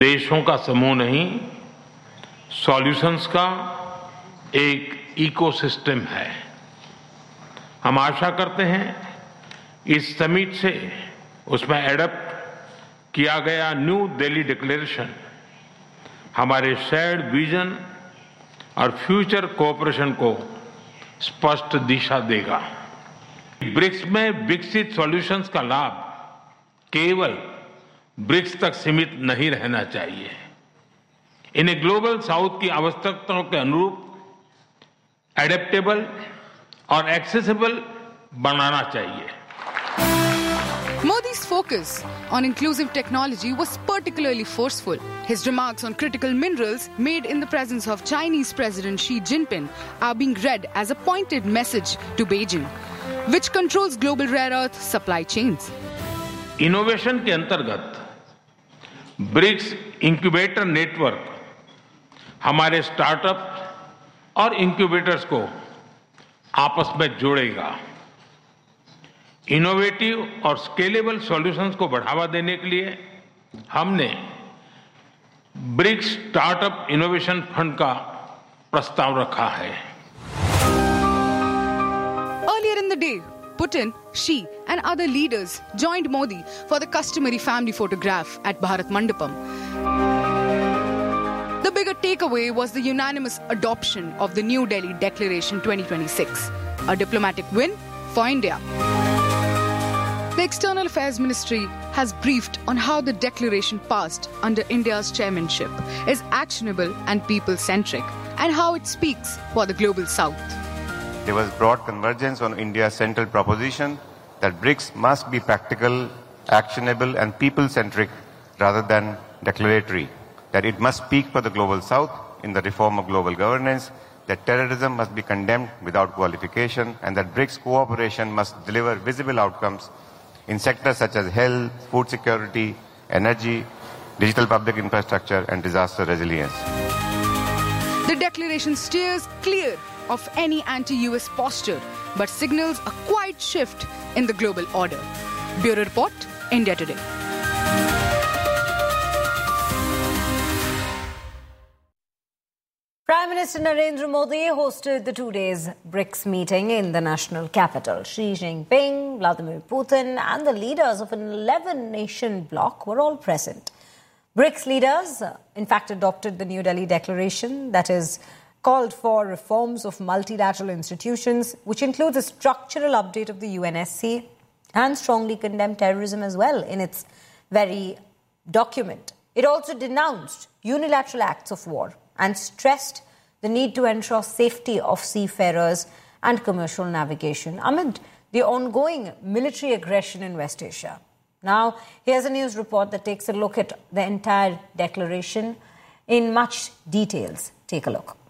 देशों का समूह नहीं, सॉल्यूशंस का एक इकोसिस्टम है। हम आशा करते हैं इस समिट से उसमें एडप्ट किया गया न्यू दिल्ली डिक्लेरेशन हमारे शेयर्ड विजन और फ्यूचर कोऑपरेशन को स्पष्ट दिशा देगा। ब्रिक्स में विकसित सॉल्यूशंस का लाभ केवल ब्रिक्स तक सीमित नहीं रहना चाहिए। इन्हें ग्लोबल साउथ की आवश्यकताओं के अनुरूप एडेप्टेबल और एक्सेसिबल बनाना चाहिए। Modi's focus on inclusive technology was particularly forceful. His remarks on critical minerals made in the presence of Chinese President Xi Jinping are being read as a pointed message to Beijing, which controls global rare earth supply chains. Innovation के अंतर्गत BRICS incubator network हमारे startup और incubators को आपस में जोड़ेगा। Innovative और scalable solutions को बढ़ावा देने के लिए हमने ब्रिक्स स्टार्टअप इनोवेशन फंड का प्रस्ताव रखा है। Earlier in the day, Putin, Xi and other leaders joined Modi for the customary family photograph at Bharat Mandapam. The bigger takeaway was the unanimous adoption of the New Delhi Declaration 2026, a diplomatic win for India. The External Affairs Ministry has briefed on how the declaration passed under India's chairmanship is actionable and people-centric, and how it speaks for the global south. There was broad convergence on India's central proposition that BRICS must be practical, actionable and people-centric rather than declaratory, that it must speak for the global south in the reform of global governance, that terrorism must be condemned without qualification, and that BRICS cooperation must deliver visible outcomes in sectors such as health, food security, energy, digital public infrastructure and disaster resilience. The declaration steers clear of any anti-US posture, but signals a quiet shift in the global order. Bureau Report, India Today. Prime Minister Narendra Modi hosted the 2 days BRICS meeting in the national capital. Xi Jinping, Vladimir Putin and the leaders of an 11-nation bloc were all present. BRICS leaders, in fact, adopted the New Delhi Declaration that is called for reforms of multilateral institutions, which includes a structural update of the UNSC, and strongly condemned terrorism as well in its very document. It also denounced unilateral acts of war and stressed the need to ensure safety of seafarers and commercial navigation amid the ongoing military aggression in West Asia. Now, here's a news report that takes a look at the entire declaration in much details. Take a look.